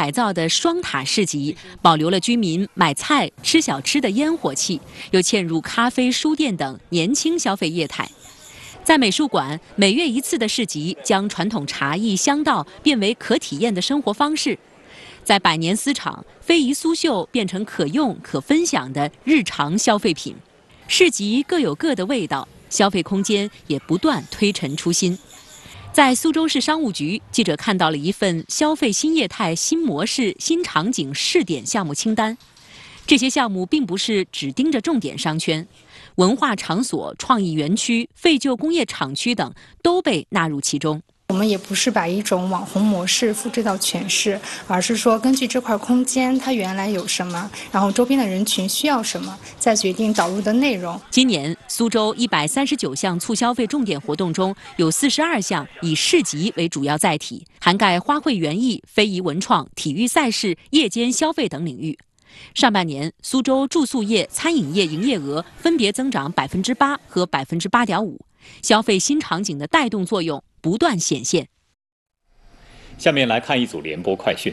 改造的双塔市集，保留了居民买菜、吃小吃的烟火气，又嵌入咖啡、书店等年轻消费业态。在美术馆，每月一次的市集将传统茶艺、香道变为可体验的生活方式。在百年丝厂，非遗苏绣变成可用、可分享的日常消费品。市集各有各的味道，消费空间也不断推陈出新。在苏州市商务局，记者看到了一份消费新业态、新模式、新场景试点项目清单。这些项目并不是只盯着重点商圈，文化场所、创意园区、废旧工业厂区等都被纳入其中。 我们也不是把一种网红模式复制到全市，而是说根据这块空间它原来有什么，然后周边的人群需要什么，再决定导入的内容。 今年苏州139项促消费重点活动中，有42项以市集为主要载体，涵盖花卉园艺、非遗文创、体育赛事、夜间消费等领域。上半年，苏州住宿业、餐饮业营业额分别增长8%和8.5%，消费新场景的带动作用不断显现。 下面来看一组联播快讯。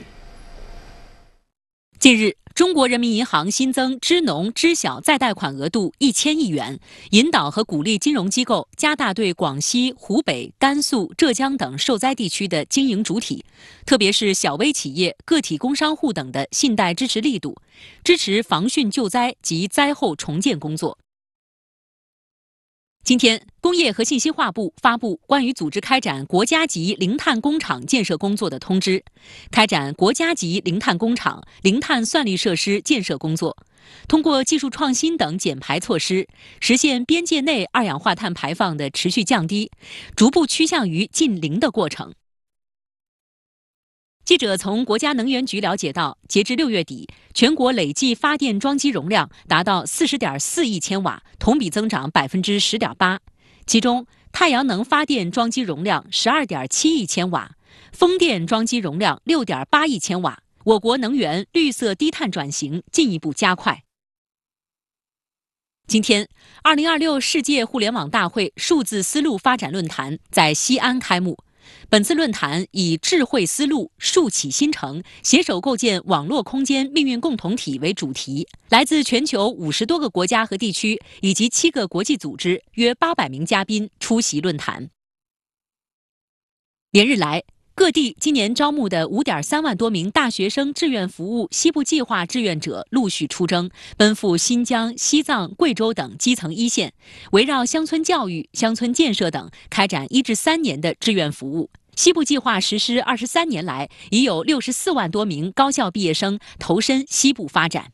近日，中国人民银行新增支农知小再贷款额度1000亿元，引导和鼓励金融机构加大对广西、湖北、甘肃、浙江等受灾地区的经营主体，特别是小微企业、个体工商户等的信贷支持力度，支持防汛救灾及灾后重建工作。今天，工业和信息化部发布关于组织开展国家级零碳工厂建设工作的通知，开展国家级零碳工厂、零碳算力设施建设工作，通过技术创新等减排措施，实现边界内二氧化碳排放的持续降低，逐步趋向于近零的过程。记者从国家能源局了解到，截至6月底，全国累计发电装机容量达到40.4亿千瓦，同比增长10.8%。其中，太阳能发电装机容量12.7亿千瓦，风电装机容量6.8亿千瓦。我国能源绿色低碳转型进一步加快。今天，2026世界互联网大会数字丝路发展论坛在西安开幕。本次论坛以智慧丝路、数起新城，携手构建网络空间命运共同体为主题，来自全球50多个国家和地区以及7个国际组织约800名嘉宾出席论坛。连日来，各地今年招募的5.3万多名大学生志愿服务西部计划志愿者陆续出征，奔赴新疆、西藏、贵州等基层一线，围绕乡村教育、乡村建设等开展1至3年的志愿服务。西部计划实施23年来，已有64万多名高校毕业生投身西部发展。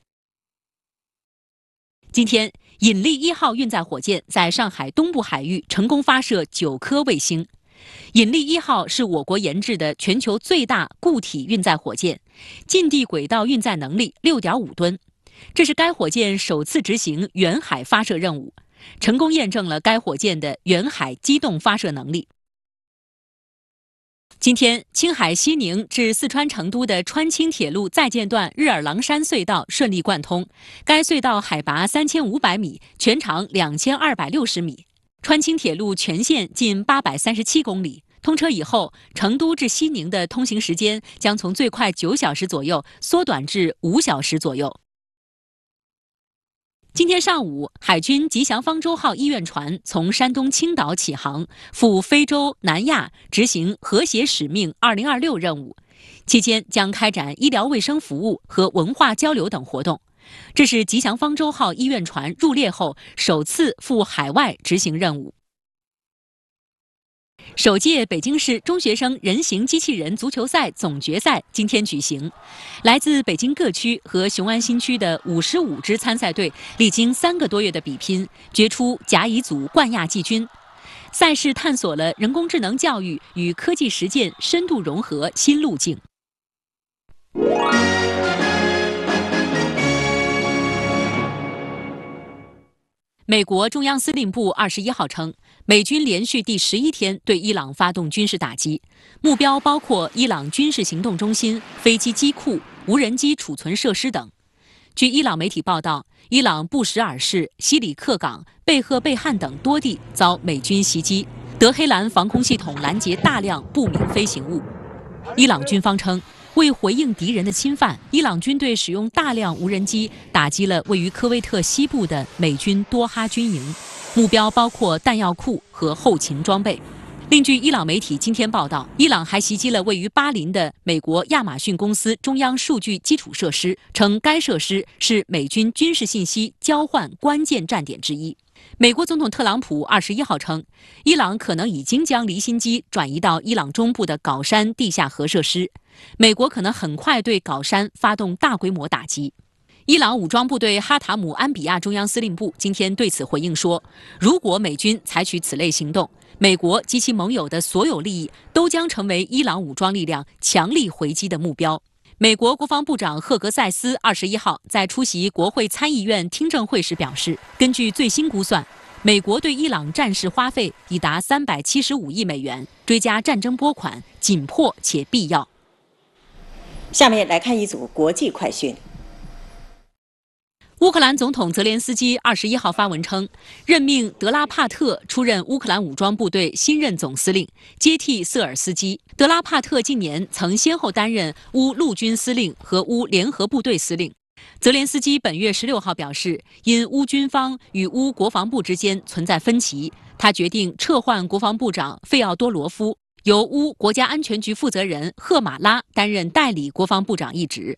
今天，引力1号运载火箭在上海东部海域成功发射9颗卫星。引力1号是我国研制的全球最大固体运载火箭，近地轨道运载能力6.5吨。这是该火箭首次执行远海发射任务，成功验证了该火箭的远海机动发射能力。今天，青海西宁至四川成都的川青铁路在建段日尔郎山隧道顺利贯通，该隧道海拔3500米，全长2260米。川青铁路全线近837公里，通车以后，成都至西宁的通行时间将从最快9小时左右缩短至5小时左右。今天上午，海军吉祥方舟号医院船从山东青岛起航，赴非洲、南亚执行和谐使命2026任务，期间将开展医疗卫生服务和文化交流等活动。这是吉祥方舟号医院船入列后首次赴海外执行任务。首届北京市中学生人形机器人足球赛总决赛今天举行，来自北京各区和雄安新区的55支参赛队，历经3个多月的比拼，决出甲乙组冠亚季军。赛事探索了人工智能教育与科技实践深度融合新路径。美国中央司令部21号称，美军连续第11天对伊朗发动军事打击，目标包括伊朗军事行动中心、飞机机库、无人机储存设施等。据伊朗媒体报道，伊朗布什尔市、西里克港、贝赫贝汉等多地遭美军袭击，德黑兰防空系统拦截大量不明飞行物。伊朗军方称， 为回应敌人的侵犯，伊朗军队使用大量无人机打击了位于科威特西部的美军多哈军营，目标包括弹药库和后勤装备。另据伊朗媒体今天报道，伊朗还袭击了位于巴林的美国亚马逊公司中央数据基础设施，称该设施是美军军事信息交换关键站点之一。美国总统特朗普21号称，伊朗可能已经将离心机转移到伊朗中部的皋山地下核设施，美国可能很快对皋山发动大规模打击。伊朗武装部队哈塔姆安比亚中央司令部今天对此回应说，如果美军采取此类行动，美国及其盟友的所有利益都将成为伊朗武装力量强力回击的目标。美国国防部长赫格塞斯21号在出席国会参议院听证会时表示，根据最新估算，美国对伊朗战事花费已达375亿美元，追加战争拨款紧迫且必要。 下面来看一组国际快讯。 乌克兰总统泽连斯基21号发文称，任命德拉帕特出任乌克兰武装部队新任总司令，接替瑟尔斯基。德拉帕特近年曾先后担任乌陆军司令和乌联合部队司令。泽连斯基本月16号表示，因乌军方与乌国防部之间存在分歧，他决定撤换国防部长费奥多罗夫，由乌国家安全局负责人赫马拉担任代理国防部长一职。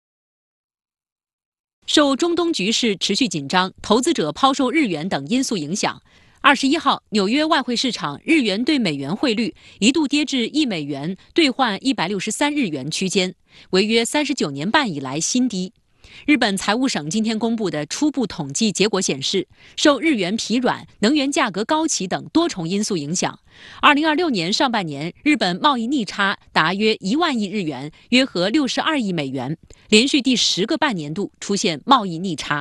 受中东局势持续紧张、投资者抛售日元等因素影响，21号纽约外汇市场日元对美元汇率一度跌至1美元兑换163日元区间，为约39年半以来新低。日本财务省今天公布的初步统计结果显示，受日元疲软、能源价格高企等多重因素影响，2026年上半年日本贸易逆差达约1万亿日元，约合62亿美元，连续第10个半年度出现贸易逆差。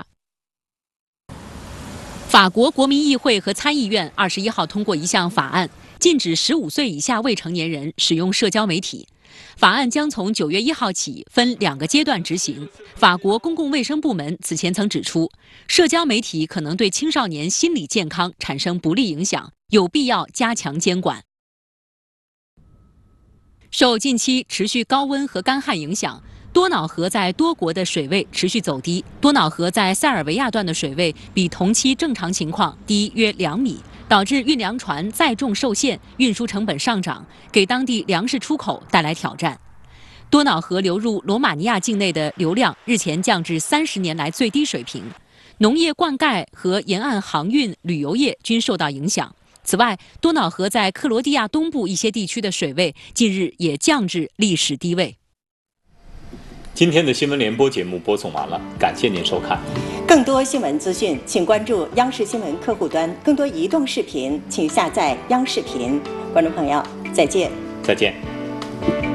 法国国民议会和参议院21号通过一项法案，禁止15岁以下未成年人使用社交媒体。法案将从9月1号起分2个阶段执行。法国公共卫生部门此前曾指出，社交媒体可能对青少年心理健康产生不利影响，有必要加强监管。受近期持续高温和干旱影响，多瑙河在多国的水位持续走低。多瑙河在塞尔维亚段的水位比同期正常情况低约2米，导致运粮船载重受限，运输成本上涨，给当地粮食出口带来挑战。多瑙河流入罗马尼亚境内的流量日前降至30年来最低水平，农业灌溉和沿岸航运、旅游业均受到影响。此外，多瑙河在克罗地亚东部一些地区的水位近日也降至历史低位。 今天的新闻联播节目播送完了，感谢您收看。 更多新闻资讯，请关注央视新闻客户端；更多移动视频，请下载央视频。观众朋友，再见。 再见。